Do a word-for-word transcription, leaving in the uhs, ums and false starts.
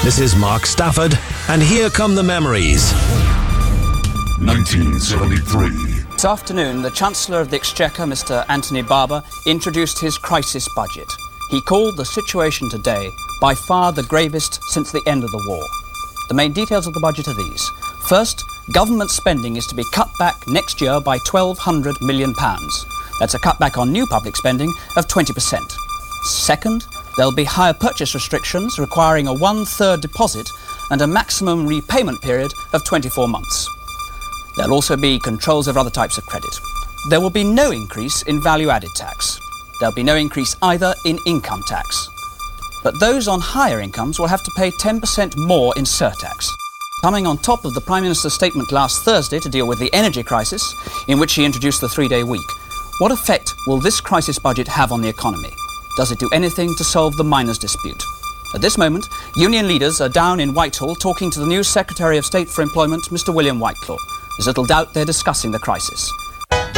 This is Mark Stafford, and here come the memories. nineteen seventy-three. This afternoon, the Chancellor of the Exchequer, Mister Anthony Barber, introduced his crisis budget. He called the situation today by far the gravest since the end of the war. The main details of the budget are these. First, government spending is to be cut back next year by twelve hundred million pounds. That's a cutback on new public spending of twenty percent. Second, there'll be higher purchase restrictions requiring a one-third deposit and a maximum repayment period of twenty-four months. There'll also be controls over other types of credit. There will be no increase in value-added tax. There'll be no increase either in income tax. But those on higher incomes will have to pay ten percent more in surtax. Coming on top of the Prime Minister's statement last Thursday to deal with the energy crisis, in which he introduced the three-day week, what effect will this crisis budget have on the economy? Does it do anything to solve the miners' dispute? At this moment, union leaders are down in Whitehall talking to the new Secretary of State for Employment, Mister William Whitelaw. There's little doubt they're discussing the crisis.